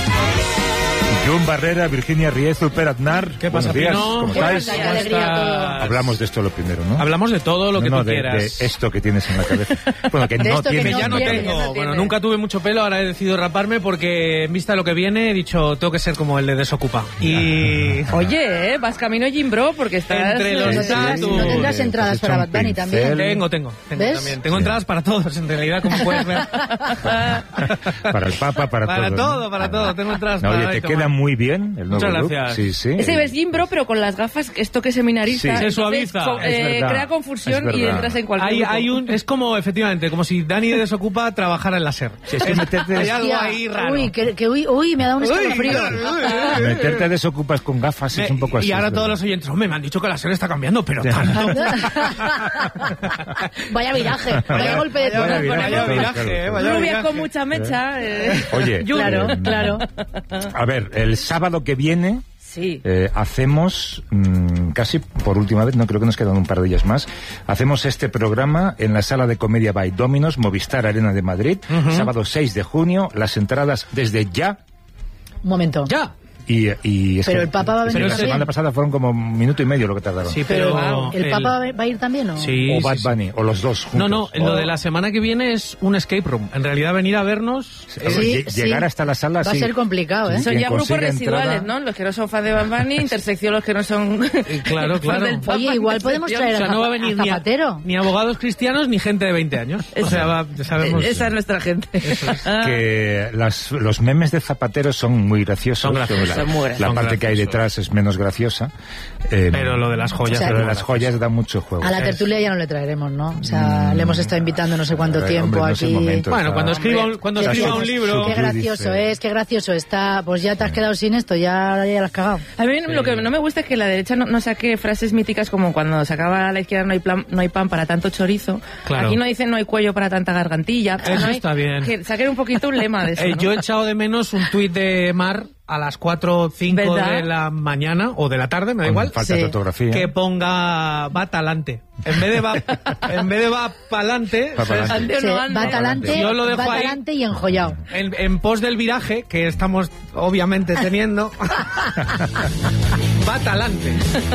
Jun Barrera, Virginia Riezu, Per Aznar. ¿Qué pasa, Buenos días. Pino? ¿Cómo estáis? ¿Cómo estás? Hablamos de esto lo primero, ¿no? Hablamos de todo lo que tú quieras. De esto que tienes en la cabeza. Bueno, que no tienes. Que ya no tengo. Bueno, nunca tuve mucho pelo, ahora he decidido raparme porque en vista de lo que viene he dicho, tengo que ser como el de Desocupa. Y... Oye, vas camino Jim Bro porque estás... Entre los datos. ¿No tendrás entradas para Bad Bunny también? Tengo ¿Ves? también. Tengo entradas para todos, en realidad, como puedes ver. Para el Papa, para todo. Para todo. Tengo entradas no, para... Oye, te queda muy bien el nuevo Muchas look. gracias. Sí. Ese ves Jim Bro, pero con las gafas, esto que seminarista. Sí. Se suaviza. Crea confusión y entras en cualquier grupo. Es como, efectivamente, como si Dani de Desocupa trabajara en la SER. Sí, es que Hay algo ahí raro. Uy, me ha dado un escalofrío. Meterte a Desocupas con gafas es un poco así. Y ahora todos los oyentes, hombre, me han dicho que la SER está cambiando, pero tanto. Vaya viraje, vaya golpe de tono. Vaya viraje. Rubia con mucha mecha. Oye, claro. A ver, el sábado que viene... Sí. Hacemos, casi por última vez, no creo que nos quedan un par de días más, hacemos este programa en la Sala de Comedia by Dominos, Movistar Arena de Madrid, sábado 6 de junio, las entradas desde ya. Un momento. ¡Ya! Y es pero que el Papa va a venir la también. semana pasada fueron como 1 minuto y medio lo que tardaron. Sí, pero... ¿El Papa va a ir también o...? Sí, o Bad Bunny, o los dos juntos. No, lo de la semana que viene es un escape room. En realidad venir a vernos... Llegar hasta la sala... Va a ser complicado, ¿eh? Son ya grupos consigue residuales, ¿no? Los que no son fans de Bad Bunny, intersección los que no son... Claro. fans del Papa, Oye, igual podemos traer no va a venir a Zapatero. ni abogados cristianos ni gente de 20 años. O sea, sabemos... Esa es nuestra gente. Que los memes de Zapatero son muy graciosos. Son graciosos. Son muy graciosos. La parte que hay detrás es menos graciosa. Pero lo de las joyas... Pero de las joyas da mucho juego. A la tertulia ya no le traeremos, ¿no? O sea, le hemos estado invitando no sé cuánto tiempo hombre, no es el aquí. momento, Bueno, cuando escriba un libro... Qué gracioso está. Pues ya te has quedado sin esto, ya lo has cagado. A mí lo que no me gusta es que la derecha no saque frases míticas como cuando sacaba a la izquierda no hay pan para tanto chorizo. Claro. Aquí no dicen no hay cuello para tanta gargantilla. Eso está bien. Que saquen un poquito un lema de eso, ¿no? Yo he echado de menos un tuit de Mar a las 4 o 5 de la mañana o de la tarde, me da igual. Falta de ortografía. Que ponga va talante. En vez de va pa'lante, va talante, yo lo dejo va ahí, talante y enjollado. en pos del viraje que estamos obviamente teniendo. Va talante.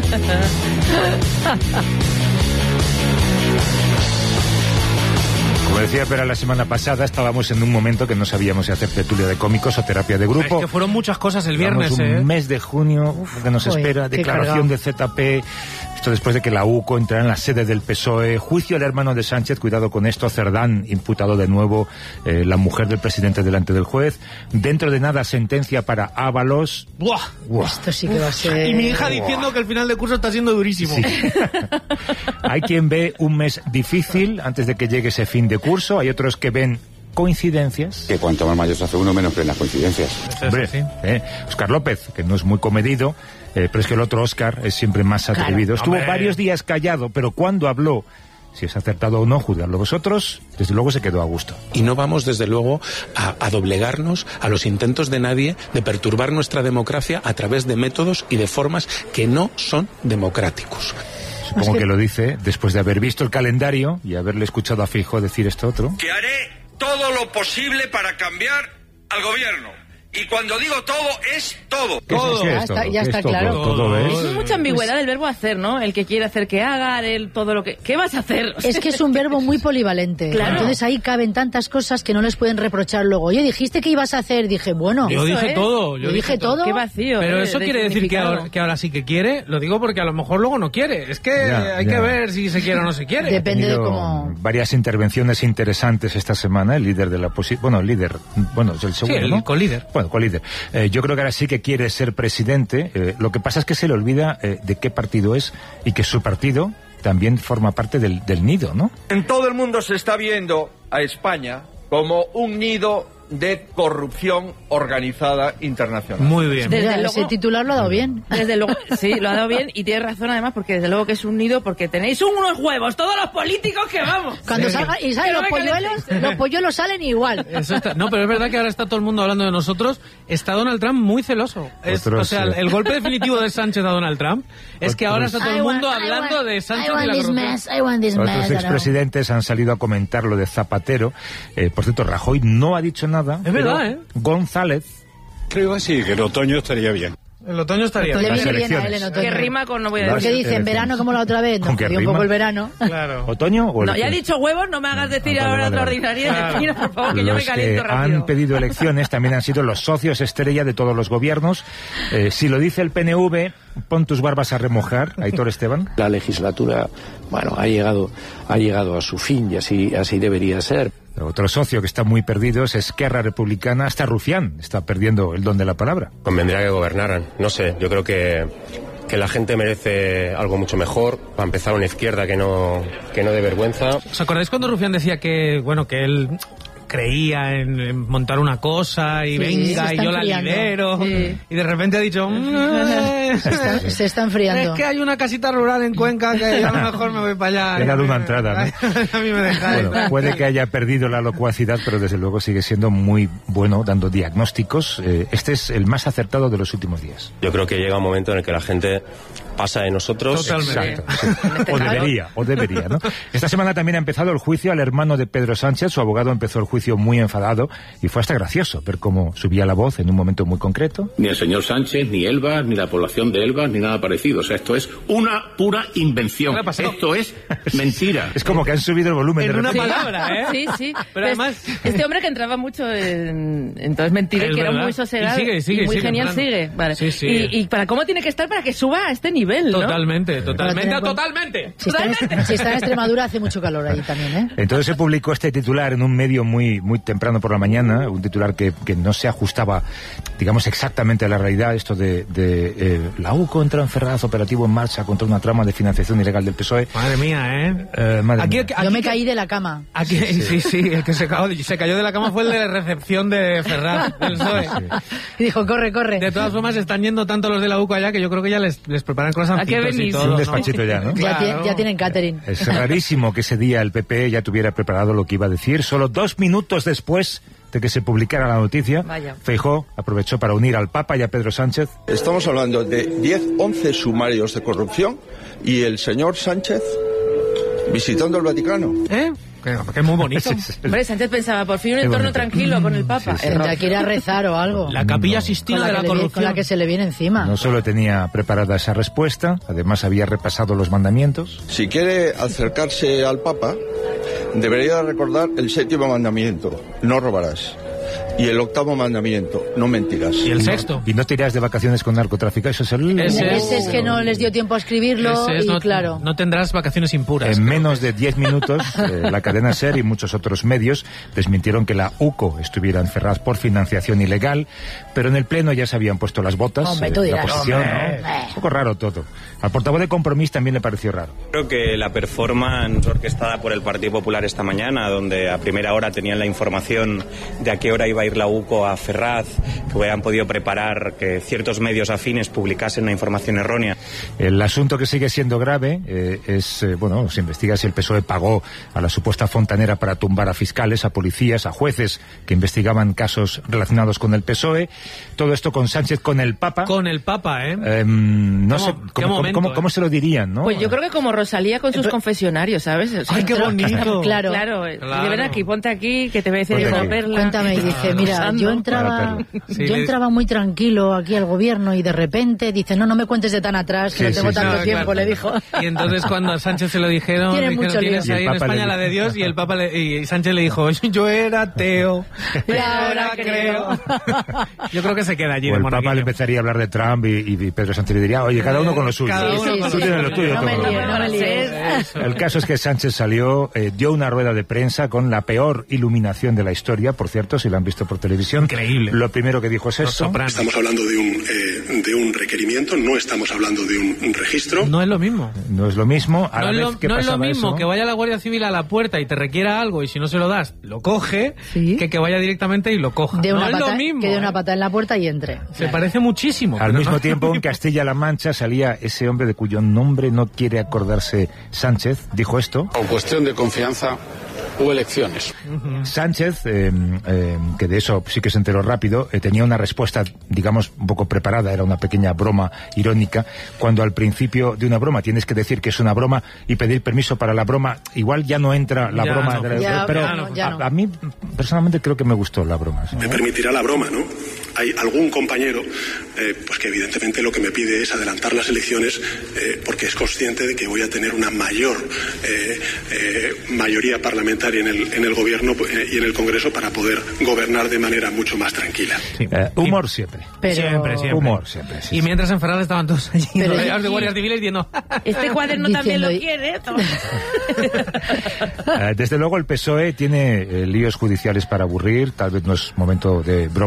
Como decía Pera la semana pasada, estábamos en un momento que no sabíamos si hacer tertulia de cómicos o terapia de grupo. Es que fueron muchas cosas el viernes, un mes de junio que nos espera, declaración de ZP, esto después de que la UCO entrara en la sede del PSOE, juicio al hermano de Sánchez, cuidado con esto, Cerdán, imputado de nuevo, la mujer del presidente delante del juez, dentro de nada sentencia para Ábalos. ¡Buah! Esto sí que va a ser... Y mi hija diciendo que el final de curso está siendo durísimo. Sí. Hay quien ve un mes difícil antes de que llegue ese fin de curso, hay otros que ven coincidencias. Que cuanto más mayor se hace uno, menos creen las coincidencias. Hombre, Óscar López, que no es muy comedido, pero es que el otro Óscar es siempre más atrevido. Estuvo varios días callado, pero cuando habló, si es acertado o no, juzgarlo vosotros, desde luego se quedó a gusto. Y no vamos, desde luego, a doblegarnos a los intentos de nadie de perturbar nuestra democracia a través de métodos y de formas que no son democráticos. Supongo que lo dice después de haber visto el calendario y haberle escuchado a Feijóo decir esto otro. Que haré todo lo posible para cambiar al gobierno. Y cuando digo todo, es todo. Todo. Ya está claro. Todo es. Es mucha ambigüedad del verbo hacer, ¿no? El que quiere hacer que haga, el todo lo que... ¿Qué vas a hacer? Es que es un verbo muy polivalente. Claro. Entonces ahí caben tantas cosas que no les pueden reprochar luego. Oye, dijiste que ibas a hacer. Dije, bueno... Yo dije todo. Yo dije todo. Qué vacío. Pero eso de quiere decir que significado. ahora sí que quiere. Lo digo porque a lo mejor luego no quiere. Es que hay que ver si se quiere o no se quiere. Depende de cómo... Varias intervenciones interesantes esta semana. El líder de la oposición... Bueno, el líder... Bueno, es el segundo, el ¿no? colíder. Bueno, colíder. Yo creo que ahora sí que quiere ser presidente. Lo que pasa es que se le olvida de qué partido es y que su partido también forma parte del nido, ¿no? En todo el mundo se está viendo a España como un nido de corrupción organizada internacional. Muy bien. Mira, luego, ese titular lo ha dado bien. Desde luego, sí, lo ha dado bien y tiene razón además porque desde luego que es un nido porque tenéis unos huevos, todos los políticos que vamos. Cuando salga, y salen los polluelos salen igual. Eso está. No, pero es verdad que ahora está todo el mundo hablando de nosotros. Está Donald Trump muy celoso. O sea, el golpe definitivo de Sánchez a Donald Trump es que ahora está todo el mundo hablando de Sánchez y la corrupción. Otros expresidentes han salido a comentar lo de Zapatero. Por cierto, Rajoy no ha dicho nada. Es verdad, González Creo que sí, que el otoño estaría bien. El otoño estaría bien. Le viene bien a él en otoño. Que rima con no voy a decir. Porque dice en verano como la otra vez, no, que un poco el verano. Claro. ¿Otoño o No, ya he dicho huevos, no me hagas decir ahora otra ordinaria. Claro. Por favor, que yo me caliento rápido. Los que han pedido elecciones también han sido los socios estrella de todos los gobiernos. Si lo dice el PNV, pon tus barbas a remojar, Aitor Esteban. La legislatura, bueno, ha llegado a su fin y así debería ser. Otro socio que está muy perdido es Esquerra Republicana, hasta Rufián está perdiendo el don de la palabra. Convendría que gobernaran, no sé, yo creo que la gente merece algo mucho mejor, para empezar una izquierda que no dé vergüenza. ¿Os acordáis cuando Rufián decía que, bueno, que él creía en montar una cosa y venga y yo la lidero, y de repente ha dicho se está enfriando? Es que hay una casita rural en Cuenca que yo a lo mejor me voy para allá. Le he dado una entrada, ¿no? A mí me dejáis. Bueno, puede que haya perdido la locuacidad, pero desde luego sigue siendo muy bueno dando diagnósticos. Este es el más acertado de los últimos días. Yo creo que llega un momento en el que la gente pasa de nosotros. Totalmente. Exacto. O debería, ¿no? Esta semana también ha empezado el juicio al hermano de Pedro Sánchez. Su abogado empezó el juicio muy enfadado y fue hasta gracioso ver cómo subía la voz en un momento muy concreto. Ni el señor Sánchez, ni Elbas, ni la población de Elbas, ni nada parecido. O sea, esto es una pura invención. Esto es mentira. Es como que han subido el volumen en de una repente. palabra, ¿eh? Sí, sí. Pero además... Este hombre que entraba mucho en Todas Mentiras, que era muy sosegado y muy genial, sigue. Vale. Sí, sí. Y para cómo tiene que estar para que suba a este nivel, ¿no? Totalmente. Si está en Extremadura hace mucho calor ahí también, ¿eh? Entonces se publicó este titular en un medio muy temprano por la mañana, un titular que no se ajustaba, digamos, exactamente a la realidad, esto de la UCO entra en Ferraz, operativo en marcha contra una trama de financiación ilegal del PSOE. Madre mía, ¿eh? Madre mía. Yo me caí de la cama. Aquí, sí, el que se cayó de la cama fue el de la recepción de Ferraz, del PSOE. Sí. Y dijo, corre. De todas formas, están yendo tanto los de la UCO allá que yo creo que ya les preparan croissantitos y todo. Un despachito ya, ¿no? Claro. Ya tienen catering. Es rarísimo que ese día el PP ya tuviera preparado lo que iba a decir. Solo 2 minutos después de que se publicara la noticia, Feijóo aprovechó para unir al Papa y a Pedro Sánchez. Estamos hablando de 11 sumarios de corrupción y el señor Sánchez visitando el Vaticano. Que es muy bonito. Hombre, Sánchez pensaba, por fin un entorno tranquilo con el Papa. Tendrá que ir a rezar o algo. La Capilla Sistina de la corrupción. Con la que se le viene encima. No solo tenía preparada esa respuesta, además había repasado los mandamientos. Si quiere acercarse al Papa, debería recordar el 7º mandamiento, no robarás. Y el 8º mandamiento, no mentirás. Y el 6º. Y no te irás de vacaciones con narcotráfico, eso es el... Ese es que no les dio tiempo a escribirlo claro. No tendrás vacaciones impuras. En menos de 10 minutos, la cadena SER y muchos otros medios desmintieron que la UCO estuviera en Ferraz por financiación ilegal, pero en el Pleno ya se habían puesto las botas. Hombre, tú dirás. La oposición, ¿no? Un poco raro todo. Al portavoz de Compromís también le pareció raro. Creo que la performance orquestada por el Partido Popular esta mañana, donde a primera hora tenían la información de a qué hora iba a ir la UCO a Ferraz, que hubieran podido preparar que ciertos medios afines publicasen una información errónea. El asunto que sigue siendo grave se investiga si el PSOE pagó a la supuesta fontanera para tumbar a fiscales, a policías, a jueces que investigaban casos relacionados con el PSOE. Todo esto con Sánchez, con el Papa. Con el Papa, no sé cómo se lo dirían, ¿no? Pues yo creo que como Rosalía con sus confesionarios, ¿sabes? O sea, ¡ay, qué bonito! Claro. Ven aquí, ponte aquí, que te voy a decir una perla. Cuéntame, y dice, mira, yo entraba muy tranquilo aquí al gobierno y de repente dice, no me cuentes de tan atrás, que no tengo tanto tiempo, le dijo. Y entonces cuando a Sánchez se lo dijeron, tienes ahí en España la de Dios, y el Papa y Sánchez le dijo, yo era ateo, y ahora creo. Yo creo que se queda allí. O el Papa le empezaría a hablar de Trump y Pedro Sánchez le diría, oye, cada uno con lo suyo. Tú tienes lo tuyo. El caso es que Sánchez salió, dio una rueda de prensa con la peor iluminación de la historia, por cierto, si la han visto por televisión. Increíble. Lo primero que dijo es eso. Estamos hablando de un requerimiento, no estamos hablando de un registro. No es lo mismo. No es lo mismo. No es lo mismo que vaya la Guardia Civil a la puerta y te requiera algo y si no se lo das, lo coge, que vaya directamente y lo coja. No es lo mismo. Que dé una patada en la puerta y entre. Se parece muchísimo. Al mismo tiempo, en Castilla-La Mancha salía ese hombre de cuyo nombre no quiere acordarse Sánchez. Dijo esto. O cuestión de confianza o elecciones. Sánchez, que de eso sí que se enteró rápido, tenía una respuesta, digamos, un poco preparada, era una pequeña broma irónica, cuando al principio de una broma tienes que decir que es una broma y pedir permiso para la broma, igual ya no entra la broma. No, pero a mí, personalmente, creo que me gustó la broma. ¿Sí? Me permitirá la broma, ¿no? hay algún compañero pues que evidentemente lo que me pide es adelantar las elecciones porque es consciente de que voy a tener una mayor mayoría parlamentaria en el gobierno y en el Congreso para poder gobernar de manera mucho más tranquila. Sí. Humor siempre. Siempre. Humor siempre. Sí, y mientras en Ferraz estaban todos allí rodeados de guardias civiles diciendo este cuaderno también lo quiere. Desde luego el PSOE tiene líos judiciales para aburrir, tal vez no es momento de broma.